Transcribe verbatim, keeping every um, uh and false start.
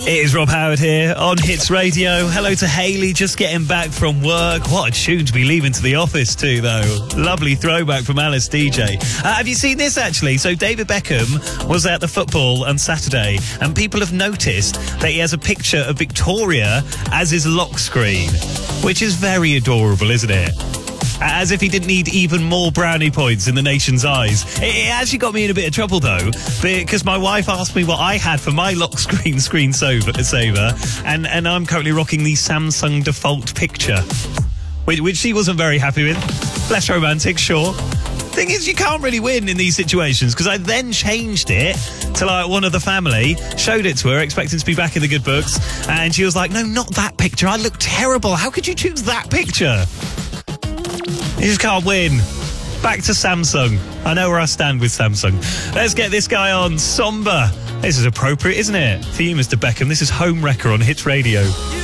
It is Rob Howard here on Hits Radio. Hello to Hayley, just getting back from work. What a tune to be leaving to the office to, though. Lovely throwback from Alice D J. Uh, have you seen this, actually? So David Beckham was at the football on Saturday, and people have noticed that he has a picture of Victoria as his lock screen, which is very adorable, isn't it? As if he didn't need even more brownie points in the nation's eyes. It actually got me in a bit of trouble, though, because my wife asked me what I had for my lock screen screensaver, and, and I'm currently rocking the Samsung default picture, which, which she wasn't very happy with. Less romantic, sure. Thing is, you can't really win in these situations, because I then changed it to like one of the family, showed it to her, expecting to be back in the good books, and she was like, no, not that picture. I look terrible. How could you choose that picture? You just can't win. Back to Samsung. I know where I stand with Samsung. Let's get this guy on. Somber. This is appropriate, isn't it? For you, Mister Beckham. This is Home Wrecker on Hits Radio.